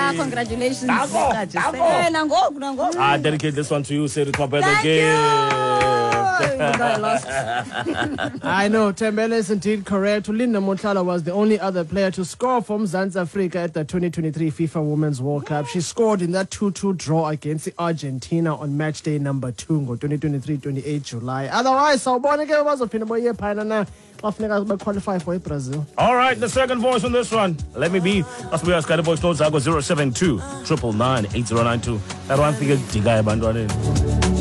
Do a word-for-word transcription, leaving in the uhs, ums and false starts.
Ah, congratulations. Nako, nako. Eh, nangoku, nangoku. I dedicate this one to you, Seri Topet Thank again. you. I lost. I know, Tembele is indeed correct. Linda Motlala was the only other player to score for Mzansi Africa at the twenty twenty-three FIFA Women's World Cup. She scored in that two two draw against Argentina on match day number two, twenty twenty-three, twenty-eight July. Otherwise, Sawubona ke bazophinda boye phana na bafuneka qualify for Brazil. All right, the second voice on this one. Let me be. That's where Sky Boys Notes. I go zero seven two nine nine eight zero nine two. I don't think it's Diga Bandwanin.